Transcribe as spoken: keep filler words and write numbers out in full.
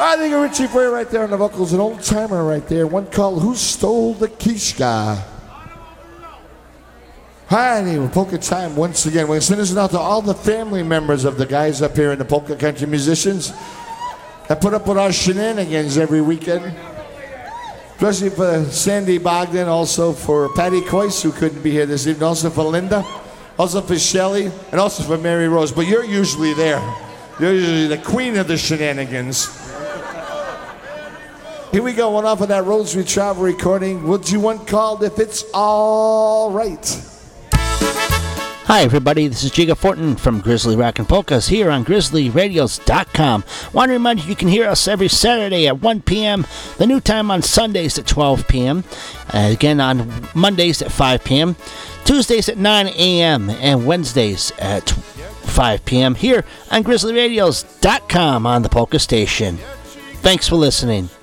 I think of Richie Boy right there on the vocals, an old timer right there. One called Who Stole the Kishka? Hi, anyway, polka time once again. We're sending this out to all the family members of the guys up here in the polka country musicians that put up with our shenanigans every weekend. Especially for Sandy Bogdan, also for Patty Coyce, who couldn't be here this evening, also for Linda, also for Shelley, and also for Mary Rose. But you're usually there. You're usually the queen of the shenanigans. Here we go, one off of that Rosary Travel recording. Would you want called If It's All Right? Hi everybody, this is Jiga Fortin from Grizzly Rockin' Polkas here on Grizzly Radios dot com. Want to remind you you can hear us every Saturday at one p.m., the new time on Sundays at twelve p.m., uh, again on Mondays at five p.m., Tuesdays at nine a.m., and Wednesdays at five p.m. here on Grizzly Radios dot com on the Polka Station. Thanks for listening.